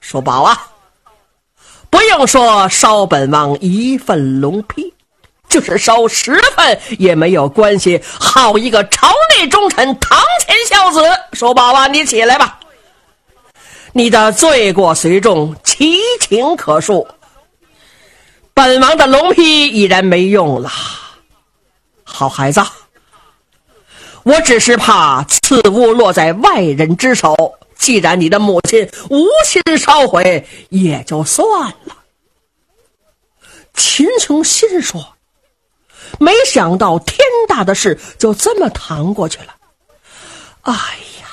叔宝啊，不用说烧本王1份龙皮，就是烧10份也没有关系。好一个朝内忠臣，堂前孝子！叔宝啊，你起来吧，你的罪过虽重，其情可恕。本王的龙皮已然没用了。好孩子，我只是怕此物落在外人之手，既然你的母亲无心烧毁，也就算了。秦琼心说，没想到天大的事就这么淌过去了。哎呀，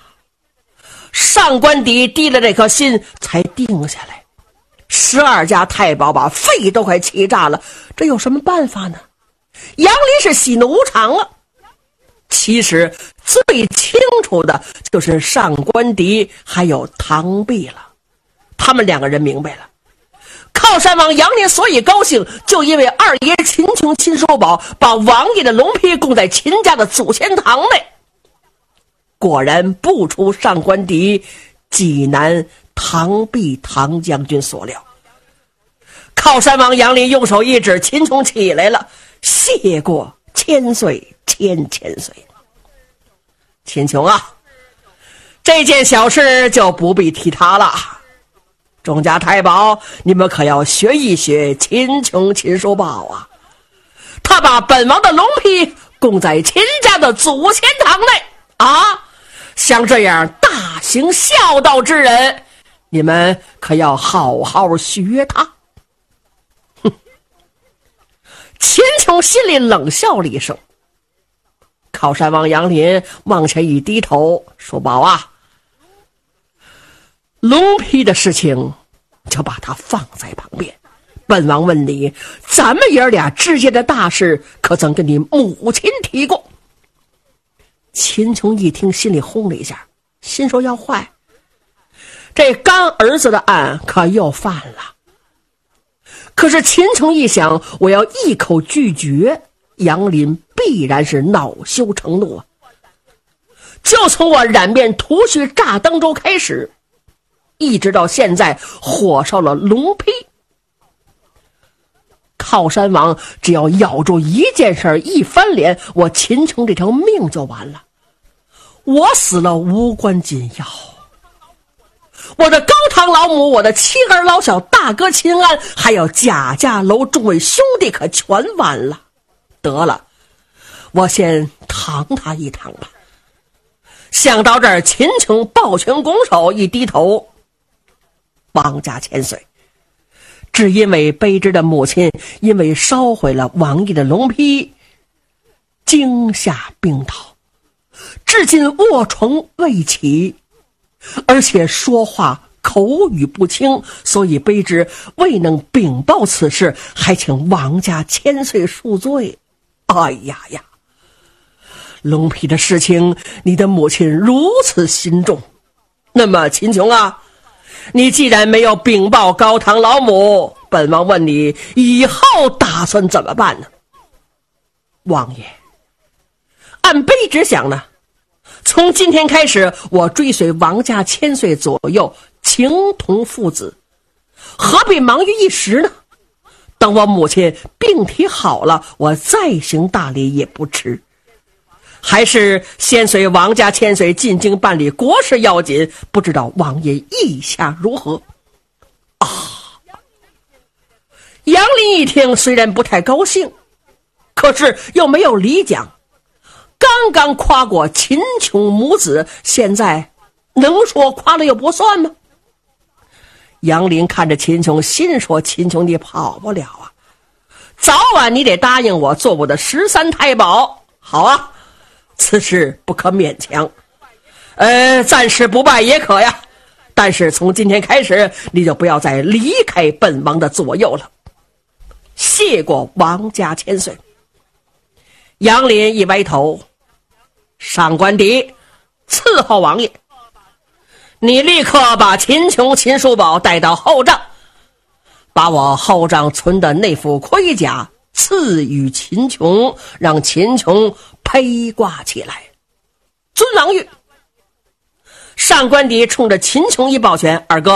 上官邸提了这颗心才定下来。12家太保把肺都快气炸了，这有什么办法呢？杨林是喜怒无常了。其实最清楚的就是上官邸还有唐弼了，他们2个人明白了，靠山王杨林所以高兴，就因为二爷秦琼秦叔宝把王爷的龙皮供在秦家的祖先堂内。果然不出上官邸，济南唐弼唐将军所料。靠山王杨林用手一指，秦琼起来了，谢过千岁千岁。秦琼啊，这件小事就不必提他了。众家太保，你们可要学一学秦琼秦叔宝啊！他把本王的龙皮供在秦家的祖先堂内啊！像这样大行孝道之人，你们可要好好学他。哼！秦琼心里冷笑了一声。靠山王杨林往前一低头，叔宝啊，龙皮的事情就把它放在旁边。本王问你，咱们爷俩之间的大事可曾跟你母亲提过？秦琼一听，心里轰了一下，心说要坏，这干儿子的案可又犯了。可是秦琼一想，我要一口拒绝，杨林必然是恼羞成怒啊！就从我染面涂须炸登州开始，一直到现在火烧了龙皮，靠山王只要咬住一件事一翻脸，我秦琼这条命就完了。我死了无关紧要，我的高堂老母，我的妻儿老小，大哥秦安，还有贾家楼众位兄弟可全完了。得了，我先躺他一躺吧。想到这儿，秦琼抱拳拱手一低头，王家千岁，只因为卑职的母亲因为烧毁了王爷的龙皮，惊吓病倒，至今卧床未起，而且说话口语不清，所以卑职未能禀报此事，还请王家千岁恕罪。哎呀呀，龙皮的事情你的母亲如此心重，那么秦琼啊，你既然没有禀报高堂老母，本王问你以后打算怎么办呢？王爷，按卑职想呢，从今天开始，我追随王家千岁左右，情同父子，何必忙于一时呢？等我母亲病体好了，我再行大礼也不迟。还是先随王家千岁进京办理国事要紧，不知道王爷意下如何？啊！杨林一听，虽然不太高兴，可是又没有离讲。刚刚夸过秦琼母子，现在能说夸了又不算吗？杨林看着秦琼，心说：秦琼，你跑不了啊，早晚你得答应我做我的13太保。好啊，此事不可勉强，暂时不拜也可呀。但是从今天开始，你就不要再离开本王的左右了。谢过王家千岁。杨林一歪头，上官邸伺候王爷，你立刻把秦琼秦叔宝带到后帐，把我后帐存的那副盔甲赐予秦琼，让秦琼披挂起来。尊王谕。上官邸冲着秦琼一抱拳：二哥，